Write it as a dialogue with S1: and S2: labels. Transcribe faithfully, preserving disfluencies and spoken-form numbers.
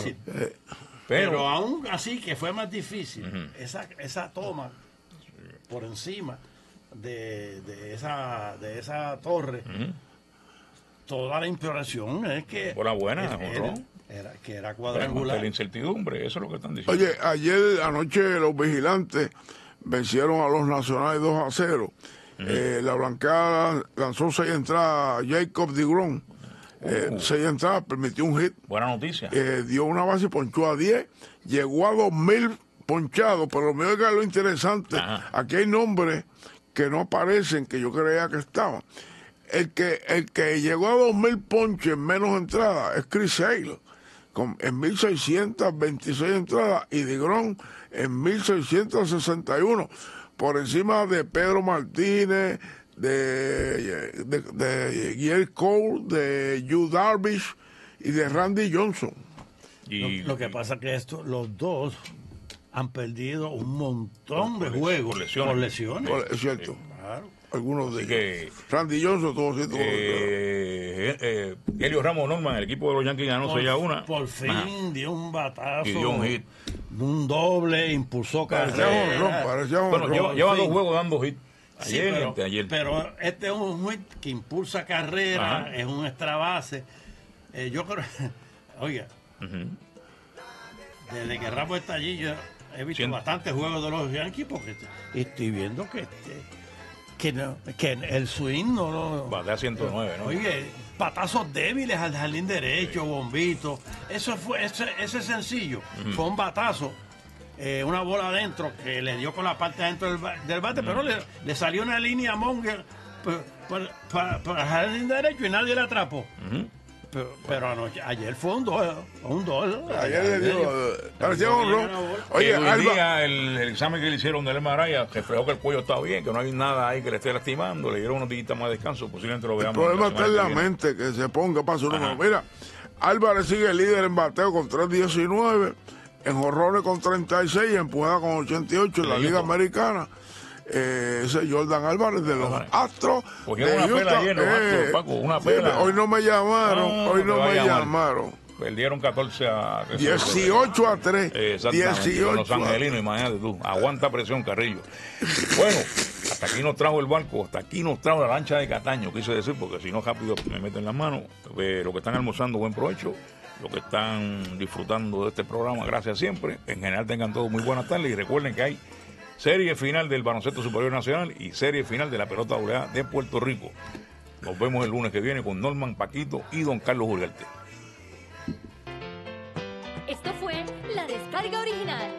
S1: difícil.
S2: Eh,
S1: pero, pero aún así que fue más difícil, uh-huh. esa, esa toma por encima de, de, esa, de esa torre, uh-huh. toda la impresión es que...
S3: Por la buena,
S1: era, era, era, que era cuadrangular.
S3: La incertidumbre, eso es lo que están diciendo.
S2: Oye, ayer anoche los vigilantes vencieron a los nacionales dos a cero. Uh-huh. Eh, la Blancada lanzó seis entradas, Jacob DeGrom, eh, uh-huh. seis entradas, permitió un hit.
S3: Buena noticia.
S2: Eh, dio una base y ponchó a diez, llegó a dos mil ponchados, pero lo mío que es lo interesante, ajá. Aquí hay nombres que no aparecen, que yo creía que estaban. El que el que llegó a dos mil ponches en menos entradas es Chris Sale, con, en mil seiscientas veintiséis entradas, y DeGrom en mil seiscientas sesenta y uno, por encima de Pedro Martínez, de, de, de Gerrit Cole, de Yu Darvish y de Randy Johnson.
S1: Y, lo, lo que pasa es que esto, los dos han perdido un montón de juegos
S3: por lesiones.
S1: Por lesiones.
S2: Por, es cierto.
S1: Sí, claro.
S2: Algunos de
S3: que,
S2: ellos. Randy Johnson, todo cierto.
S3: Eh, eh, Helio Ramos Norman, el equipo de los Yankees ganó seis a uno.
S1: Por fin ajá. dio un batazo.
S3: Y dio un hit.
S1: Un doble, impulsó
S2: carrera.
S3: Parecía un bueno, lleva, lleva sí. dos juegos dando hit. Ayer,
S1: sí, pero,
S3: ayer.
S1: pero este es un hit que impulsa carrera, ajá. es un extra base. Eh, yo creo, oiga, uh-huh. desde que Ramos está allí, yo he visto Siento. bastantes juegos de los Yankees porque estoy viendo que este, que, no, que el swing no lo...
S3: Batea ciento nueve, ¿no?
S1: Oye, patazos débiles al jardín derecho, sí. bombito. Eso fue, ese, ese sencillo, uh-huh. fue un batazo. Eh, una bola adentro que le dio con la parte adentro del, del bate, uh-huh. pero le, le salió una línea a Monger para el jardín derecho y nadie la atrapó. Uh-huh. Pero, pero anoche, ayer fue un dos, un dos.
S2: Ayer le dio, parecía un ron.
S3: Oye, hoy Alba, día el, el examen que le hicieron de Lerma Araya reflejó que el cuello está bien, que no hay nada ahí que le esté lastimando, le dieron unos días más de descanso, posiblemente lo veamos.
S2: El problema está en la mente, que se ponga para su número. Mira, Álvarez sigue líder en bateo con tres diecinueve, en jonrones con treinta y seis y empujada con ochenta y ocho en la Liga Americana. Eh, ese Jordan Álvarez de los vale. Astros
S3: de una pela ayer, eh, Astros, Paco, una pela.
S2: Hoy no me llamaron, no, hoy no me llamaron.
S3: Perdieron catorce a
S2: dieciocho a tres.
S3: Exactamente, con los angelinos, imagínate tú. Aguanta presión, Carrillo. Bueno, hasta aquí nos trajo el barco, hasta aquí nos trajo la lancha de Cataño, quise decir, porque si no rápido me meten las manos. Eh, los que están almorzando, buen provecho. Los que están disfrutando de este programa, gracias siempre. En general tengan todos muy buenas tardes y recuerden que hay serie final del Baloncesto Superior Nacional y serie final de la pelota doble A de Puerto Rico. Nos vemos el lunes que viene con Norman, Paquito y don Carlos Ugarte.
S4: Esto fue La Descarga Original.